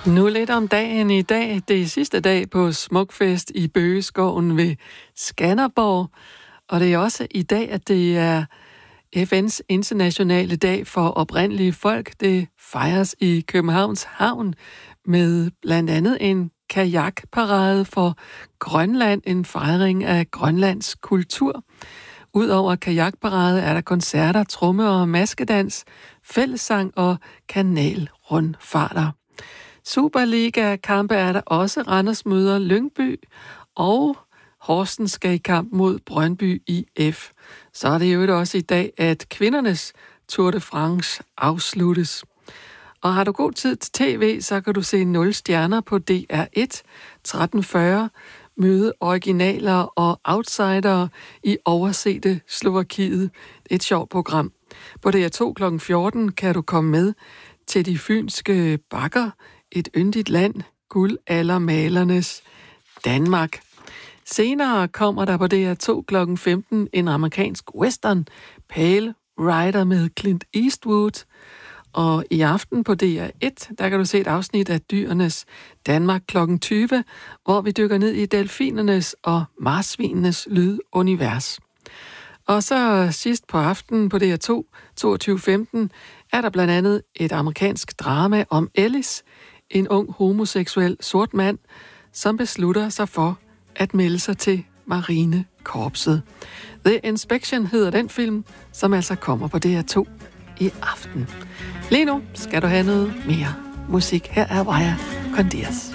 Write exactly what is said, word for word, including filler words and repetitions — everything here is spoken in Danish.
Nu lidt om dagen i dag. Det er sidste dag på Smukfest i Bøgeskoven ved Skanderborg. Og det er også i dag, at det er F N's internationale dag for oprindelige folk. Det fejres i Københavns Havn med blandt andet en kajakparade for Grønland, en fejring af Grønlands kultur. Udover kajakparade er der koncerter, tromme- og maskedans, fællessang og kanalrundfarter. Superliga-kampe er der også. Randers møder Lyngby, og Horsens skal i kamp mod Brøndby I F. Så er det jo også i dag, at kvindernes Tour de France afsluttes. Og har du god tid til tv, så kan du se nul stjerner på D R et tretten fyrre, møde originaler og outsidere i oversete Slovakiet. Et sjovt program. På D R to klokken fjorten kan du komme med til de fynske bakker, et yndigt land, guldaldermalernes Danmark. Senere kommer der på D R to klokken femten en amerikansk western, Pale Rider med Clint Eastwood. Og i aften på D R et, der kan du se et afsnit af Dyrenes Danmark klokken tyve, hvor vi dykker ned i delfinernes og marsvinenes lydunivers. Og så sidst på aftenen på D R to, toogtyve femten, er der blandt andet et amerikansk drama om Ellis, en ung homoseksuel sort mand, som beslutter sig for at melde sig til Marinekorpset. The Inspection hedder den film, som altså kommer på D R to i aften. Lige nu skal du have noget mere musik. Her er Wire Condias.